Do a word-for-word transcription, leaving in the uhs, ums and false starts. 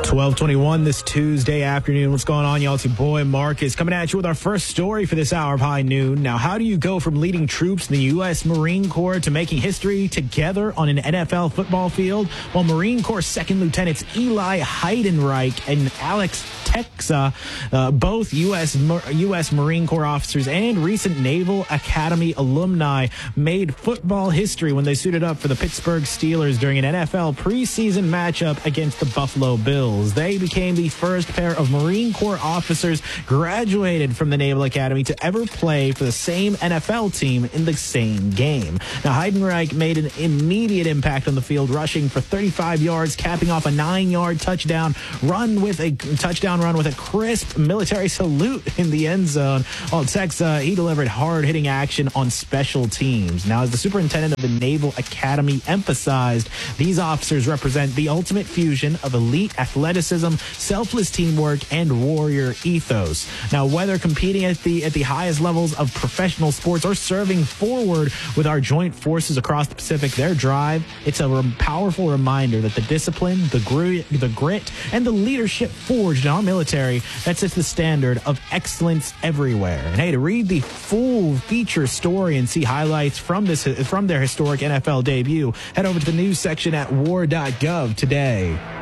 twelve twenty-one this Tuesday afternoon. What's going on, y'all? It's your boy Marcus coming at you with our first story for this hour of High Noon. Now, how do you go from leading troops in the U S Marine Corps to making history together on an N F L football field? Well, Marine Corps Second Lieutenants Eli Heidenreich and Alex Texa, uh, both U S U S Marine Corps officers and recent Naval Academy alumni, made football history when they suited up for the Pittsburgh Steelers during an N F L preseason matchup against the Buffalo Bills. They became the first pair of Marine Corps officers graduated from the Naval Academy to ever play for the same N F L team in the same game. Now, Heidenreich made an immediate impact on the field, rushing for thirty-five yards, capping off a nine-yard touchdown run with a touchdown run with a crisp military salute in the end zone. While Texa, he delivered hard-hitting action on special teams. Now, as the superintendent of the Naval Academy emphasized, these officers represent the ultimate fusion of elite athleticism, selfless teamwork, and warrior ethos. Now, whether competing at the at the highest levels of professional sports or serving forward with our joint forces across the Pacific, their drive, it's a re- powerful reminder that the discipline, the grit, the grit, and the leadership forged in our military, that sets the standard of excellence everywhere. And hey, to read the full feature story and see highlights from this from their historic N F L debut, head over to the news section at war dot gov today.